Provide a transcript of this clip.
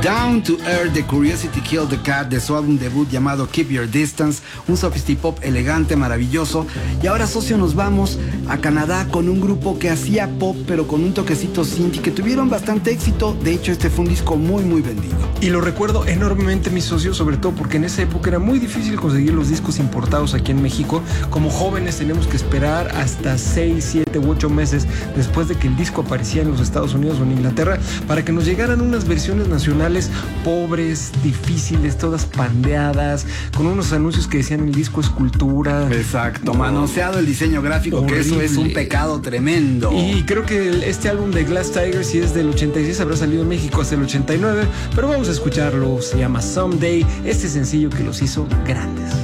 Down to Earth de Curiosity Killed the Cat, de su álbum debut llamado Keep Your Distance, un sofistipop elegante, maravilloso. Y ahora, socio, nos vamos a Canadá con un grupo que hacía pop pero con un toquecito synth y que tuvieron bastante éxito. De hecho, este fue un disco muy vendido. Y lo recuerdo enormemente, mi socio, sobre todo porque en esa época era muy difícil conseguir los discos importados aquí en México. Como jóvenes teníamos que esperar hasta 6, 7 u 8 meses después de que el disco aparecía en los Estados Unidos o en Inglaterra para que nos llegaran unas versiones nacionales pobres, difíciles, todas pandeadas, con unos anuncios que decían el disco es cultura. Exacto, manoseado el diseño gráfico, horrible. Que eso es un pecado tremendo. Y creo que este álbum de Glass Tiger, si es del 86, habrá salido en México hasta el 89, pero vamos a escucharlo. Se llama Someday, este sencillo que los hizo grandes.